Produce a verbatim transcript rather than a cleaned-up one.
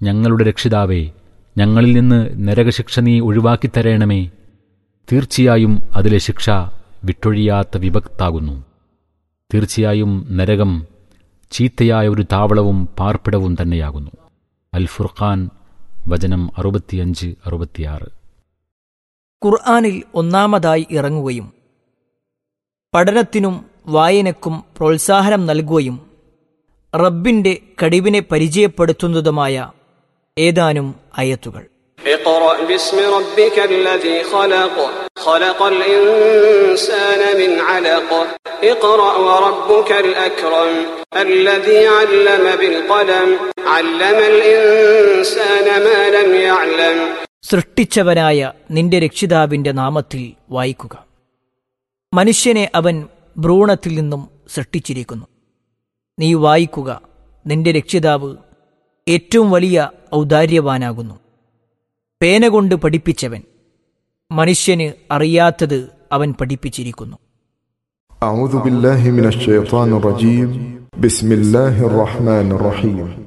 ഞങ്ങളുടെ രക്ഷിതാവേ, ഞങ്ങളിൽ നിന്ന് നരകശിക്ഷ നീ ഒഴിവാക്കിത്തരേണമേ. തീർച്ചയായും അതിലെ ശിക്ഷ വിട്ടൊഴിയാത്ത വിഭക്താകുന്നു. തീർച്ചയായും നരകം ചീത്തയായ ഒരു താവളവും പാർപ്പിടവും തന്നെയാകുന്നു. അൽ ഫുർഖാൻ വചനം അറുപത്തിയഞ്ച് അറുപത്തിയാറ്. ഖുർആനിൽ ഒന്നാമതായി ഇറങ്ങുകയും പഠനത്തിനും വായനക്കും പ്രോത്സാഹനം നൽകുകയും റബ്ബിന്റെ കഴിവിനെ പരിചയപ്പെടുത്തുന്നതുമായ ഏതാനും അയത്തുകൾ. اقرأ باسم ربك الذي خلق خلق الإنسان من علق اقرأ وربك الأكرم الذي علم بالقلم علم الإنسان ما لم يعلم. സൃഷ്ടിച്ചവനായ നിന്റെ രക്ഷിതാവിന്റെ നാമത്തിൽ വായിക്കുക. മനുഷ്യനെ അവൻ ഭ്രൂണത്തിൽ നിന്നും സൃഷ്ടിച്ചിരിക്കുന്നു. നീ വായിക്കുക, നിന്റെ രക്ഷിതാവ് ഏറ്റവും വലിയ ഔദാര്യവാനാകുന്നു. പേന കൊണ്ട് പഠിപ്പിച്ചവൻ, മനുഷ്യന് അറിയാത്തത് അവൻ പഠിപ്പിച്ചിരിക്കുന്നു. അഊദു ബില്ലാഹി മിനശ് ശൈത്വാനിർ റജീം. ബിസ്മില്ലാഹിർ റഹ്മാനിർ റഹീം.